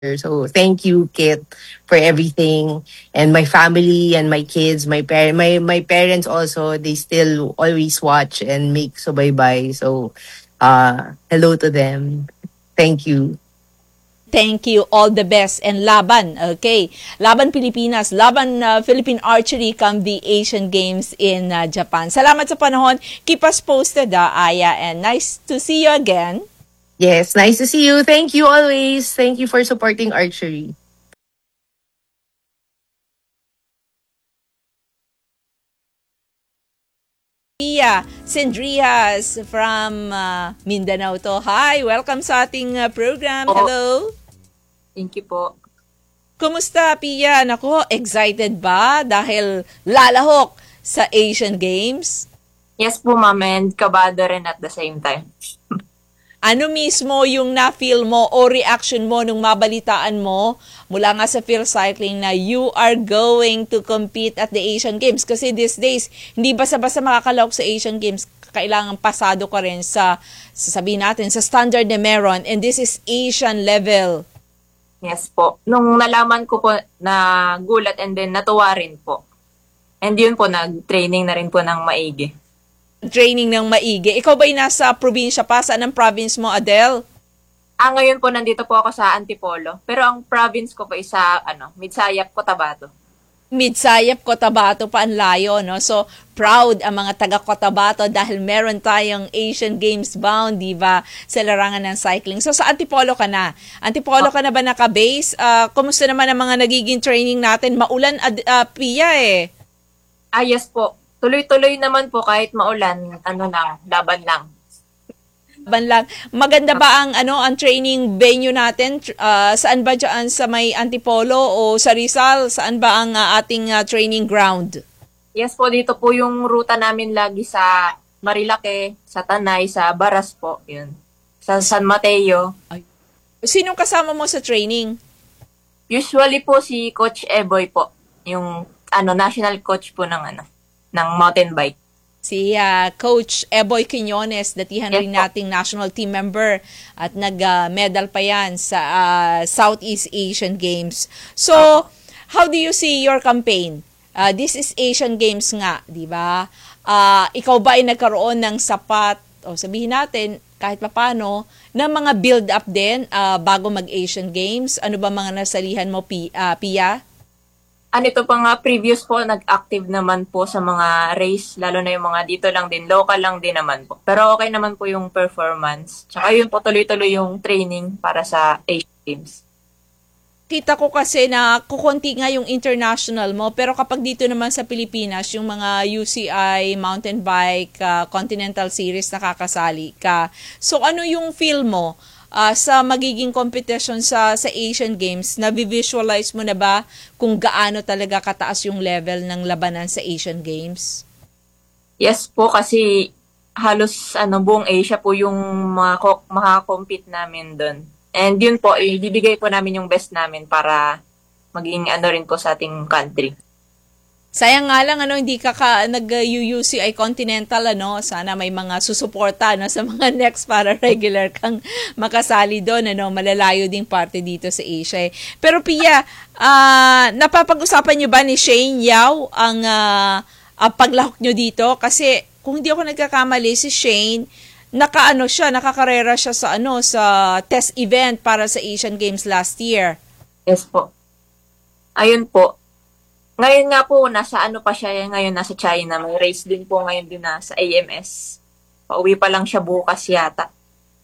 So thank you, Kit, for everything, and my family and my kids, my parents also. They still always watch and make subaybay. So, hello to them. Thank you. Thank you. All the best. And laban, okay? Laban Pilipinas, laban Philippine Archery come the Asian Games in Japan. Salamat sa panahon. Keep us posted, Aya. And nice to see you again. Yes, nice to see you. Thank you always. Thank you for supporting archery. Pia Sendrias from Mindanao to. Hi, welcome sa ating program. Hello. Thank you po. Kumusta, Pia? Nako, excited ba dahil lalahok sa Asian Games? Yes po, ma'am, and kabado rin at the same time. Ano mismo yung na-feel mo o reaction mo nung mabalitaan mo mula nga sa Phil Cycling na you are going to compete at the Asian Games? Kasi these days, hindi basta-basta makakalawak sa Asian Games. Kailangan pasado ka rin sa sasabihin natin, sa standard na meron. And this is Asian level. Yes po. Nung nalaman ko po na gulat and then natuwa rin po. And yun po, nag-training na rin po ng maigi. Training ng maigi. Ikaw ba'y nasa probinsya pa? Saan ang province mo, Adele? Ngayon po, nandito po ako sa Antipolo. Pero ang province ko po is sa, Midsayap, Cotabato. Midsayap, Cotabato pa ang layo, no? So, proud ang mga taga Cotabato dahil meron tayong Asian Games bound, di ba, sa larangan ng cycling. So, sa Antipolo ka na. Antipolo ka na ba naka-base? Kumusta naman ang mga nagiging training natin? Maulan, Pia, eh. Yes po. Tuloy-tuloy naman po kahit maulan, laban lang. Laban lang. Maganda ba ang training venue natin? Saan ba dyan sa may Antipolo o sa Rizal? Saan ba ang ating training ground? Yes po, dito po yung ruta namin lagi sa Marilake, sa Tanay, sa Baras po, yun. Sa San Mateo. Sinong kasama mo sa training? Usually po si Coach Eboy po, yung national coach po ng mountain bike. Si Coach Eboy Quiñones, datihan rin nating national team member at nag-medal pa yan sa Southeast Asian Games. So, how do you see your campaign? This is Asian Games nga, di ba? Ikaw ba ay nagkaroon ng sapat, o sabihin natin, kahit papano, na mga build-up din bago mag-Asian Games? Ano ba mga nasalihan mo, Pia? Ito pa nga, previous po, nag-active naman po sa mga race, lalo na yung mga dito lang din, local lang din naman po. Pero okay naman po yung performance. Tsaka yun po, tuloy-tuloy yung training para sa Asian Games. Kita ko kasi na kukunti nga yung international mo, pero kapag dito naman sa Pilipinas, yung mga UCI, mountain bike, Continental Series, nakakasali ka. So ano yung feel mo? Sa magiging competition sa Asian Games, na-visualize mo na ba kung gaano talaga kataas yung level ng labanan sa Asian Games? Yes po, kasi halos buong Asia po yung makakompete namin doon. And yun po, ibibigay po namin yung best namin para maging rin po sa ating country. Sayang nga lang hindi ka nag-UCI Continental sana may mga susuporta sa mga next para regular kang makasali doon malalayo ding parte dito sa Asia. Pero Pia, napapag-usapan niyo ba ni Shane Yao ang paglahok niyo dito? Kasi kung hindi ako nagkakamali, si Shane nakakarera siya sa sa test event para sa Asian Games last year. Yes po. Ayun po. Ngayon nga po, nasa pa siya ngayon, nasa China. May race din po ngayon din sa AMS. Pauwi pa lang siya bukas yata.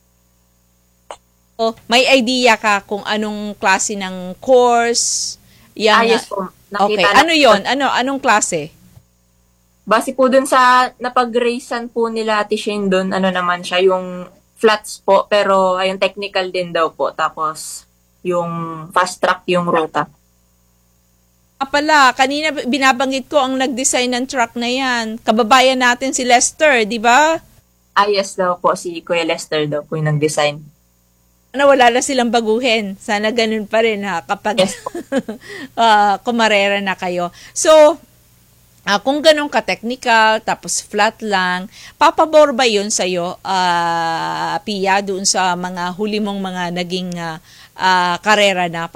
May idea ka kung anong klase ng course? Yes po. Okay. Ano yon? Anong klase? Base po dun sa napag-racean po nila Ate Shane dun, naman siya, yung flats po, pero ayun, technical din daw po. Tapos, yung fast track yung ruta. Pala, kanina binabanggit ko ang nag-design ng truck na yan. Kababayan natin si Lester, di ba? Yes daw po, si Kuya Lester daw po yung nag-design. Wala na silang baguhin. Sana ganun pa rin kapag yes. Kumarera na kayo. So, kung ganun ka-technical, tapos flat lang, papabor ba yun sa'yo, Pia, doon sa mga huli mong mga naging karera na.